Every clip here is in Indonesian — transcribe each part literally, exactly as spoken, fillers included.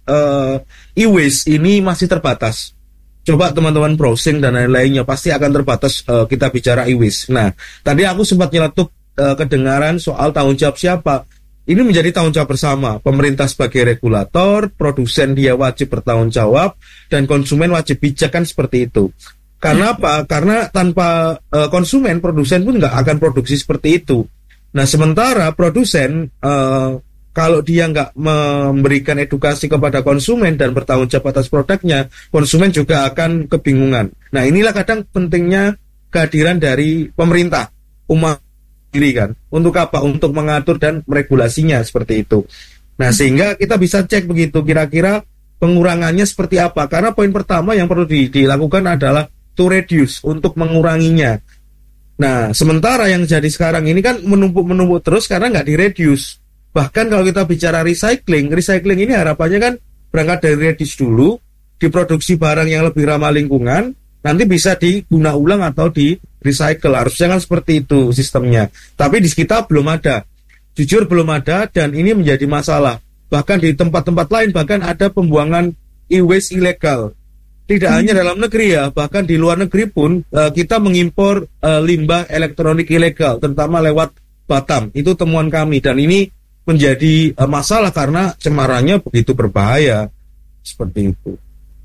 uh, e-waste ini masih terbatas. Coba teman-teman browsing dan lain-lainnya pasti akan terbatas uh, kita bicara e-waste. Nah, tadi aku sempat nyeletuk uh, kedengaran soal tanggung jawab siapa. Ini menjadi tanggung jawab bersama. Pemerintah sebagai regulator, produsen dia wajib bertanggung jawab, dan konsumen wajib bijak, kan seperti itu. Karena apa? Karena tanpa uh, konsumen, produsen pun nggak akan produksi seperti itu. Nah, sementara produsen uh, kalau dia nggak memberikan edukasi kepada konsumen dan bertanggung jawab atas produknya, konsumen juga akan kebingungan. Nah, inilah kadang pentingnya kehadiran dari pemerintah, umat sendiri kan. Untuk apa? Untuk mengatur dan meregulasinya seperti itu. Nah, sehingga kita bisa cek begitu kira-kira pengurangannya seperti apa. Karena poin pertama yang perlu di, dilakukan adalah to reduce, untuk menguranginya. Nah, sementara yang jadi sekarang ini kan menumpuk-menumpuk terus karena nggak di-reduce. Bahkan kalau kita bicara recycling, recycling ini harapannya kan berangkat dari reduce dulu, diproduksi barang yang lebih ramah lingkungan, nanti bisa diguna ulang atau di recycle. Harusnya kan seperti itu sistemnya. Tapi di kita belum ada. Jujur belum ada, dan ini menjadi masalah. Bahkan di tempat-tempat lain, bahkan ada pembuangan e-waste ilegal. Tidak hmm. hanya dalam negeri ya, bahkan di luar negeri pun uh, kita mengimpor uh, limbah elektronik ilegal, terutama lewat Batam. Itu temuan kami, dan ini menjadi uh, masalah karena cemarannya begitu berbahaya seperti itu.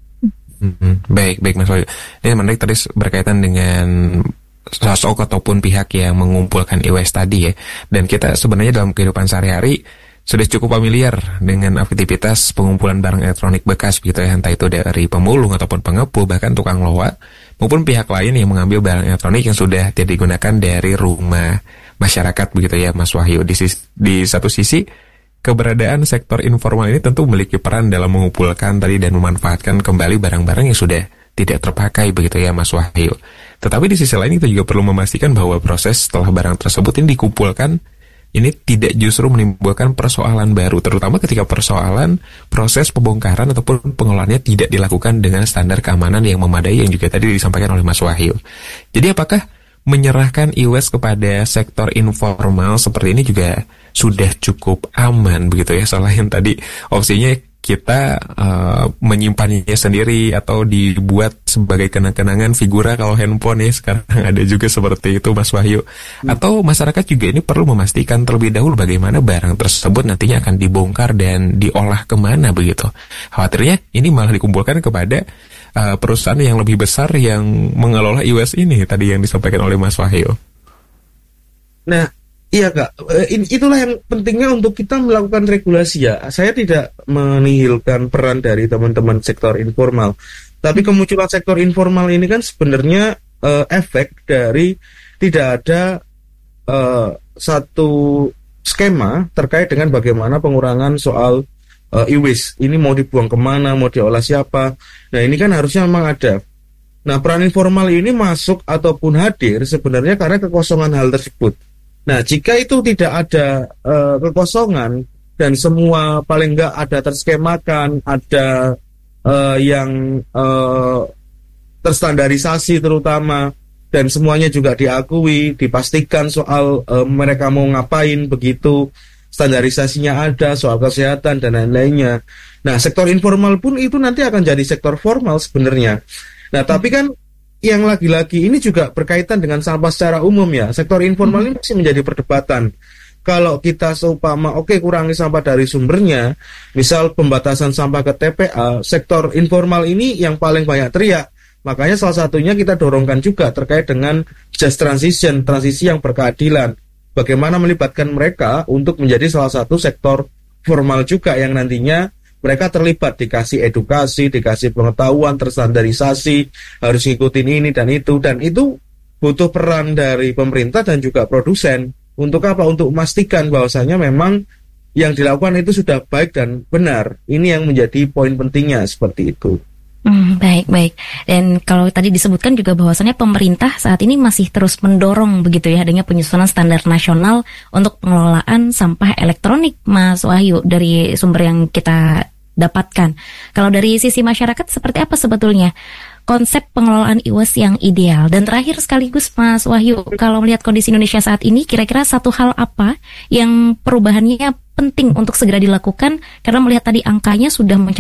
Hmm, baik, baik Mas Wahyu. Ini menarik tadi berkaitan dengan sosok ataupun pihak yang mengumpulkan e-waste tadi ya. Dan kita sebenarnya dalam kehidupan sehari-hari sudah cukup familiar dengan aktivitas pengumpulan barang elektronik bekas begitu ya, entah itu dari pemulung ataupun pengepul, bahkan tukang loa, maupun pihak lain yang mengambil barang elektronik yang sudah tidak digunakan dari rumah masyarakat begitu ya Mas Wahyu. Di, di satu sisi keberadaan sektor informal ini tentu memiliki peran dalam mengumpulkan tadi dan memanfaatkan kembali barang-barang yang sudah tidak terpakai begitu ya Mas Wahyu. Tetapi di sisi lain kita juga perlu memastikan bahwa proses setelah barang tersebut ini dikumpulkan ini tidak justru menimbulkan persoalan baru, terutama ketika persoalan proses pembongkaran ataupun pengelolaannya tidak dilakukan dengan standar keamanan yang memadai yang juga tadi disampaikan oleh Mas Wahyu. Jadi apakah menyerahkan e-waste kepada sektor informal seperti ini juga sudah cukup aman begitu ya? Selain tadi opsinya kita uh, menyimpannya sendiri atau dibuat sebagai kenang-kenangan figura kalau handphone ya sekarang ada juga seperti itu Mas Wahyu. Atau masyarakat juga ini perlu memastikan terlebih dahulu bagaimana barang tersebut nantinya akan dibongkar dan diolah kemana begitu. Khawatirnya ini malah dikumpulkan kepada uh, perusahaan yang lebih besar yang mengelola e-waste ini tadi yang disampaikan oleh Mas Wahyu. Nah, iya Kak, itulah yang pentingnya untuk kita melakukan regulasi ya. Saya tidak menihilkan peran dari teman-teman sektor informal, tapi kemunculan sektor informal ini kan sebenarnya uh, efek dari tidak ada uh, satu skema terkait dengan bagaimana pengurangan soal uh, e-waste. Ini mau dibuang kemana, mau diolah siapa. Nah ini kan harusnya memang ada. Nah peran informal ini masuk ataupun hadir sebenarnya karena kekosongan hal tersebut. Nah, jika itu tidak ada uh, kekosongan dan semua paling enggak ada terskemakan, ada uh, yang uh, terstandarisasi terutama, dan semuanya juga diakui, dipastikan soal uh, mereka mau ngapain begitu, standarisasinya ada, soal kesehatan dan lain-lainnya. Nah, sektor informal pun itu nanti akan jadi sektor formal sebenarnya. Nah, tapi kan yang lagi-lagi ini juga berkaitan dengan sampah secara umum ya. Sektor informal ini masih menjadi perdebatan. Kalau kita seumpama oke okay, kurangi sampah dari sumbernya, misal pembatasan sampah ke T P A, sektor informal ini yang paling banyak teriak. Makanya salah satunya kita dorongkan juga terkait dengan just transition, transisi yang berkeadilan. Bagaimana melibatkan mereka untuk menjadi salah satu sektor formal juga yang nantinya mereka terlibat, dikasih edukasi, dikasih pengetahuan, terstandarisasi, harus ngikutin ini dan itu. Dan itu butuh peran dari pemerintah dan juga produsen. Untuk apa? Untuk memastikan bahwasanya memang yang dilakukan itu sudah baik dan benar. Ini yang menjadi poin pentingnya seperti itu. Hmm, baik, baik. Dan kalau tadi disebutkan juga bahwasannya pemerintah saat ini masih terus mendorong begitu ya adanya penyusunan standar nasional untuk pengelolaan sampah elektronik, Mas Wahyu, dari sumber yang kita dapatkan. Kalau dari sisi masyarakat seperti apa sebetulnya konsep pengelolaan e-waste yang ideal? Dan terakhir sekaligus Mas Wahyu, kalau melihat kondisi Indonesia saat ini, kira-kira satu hal apa yang perubahannya penting untuk segera dilakukan karena melihat tadi angkanya sudah mencapai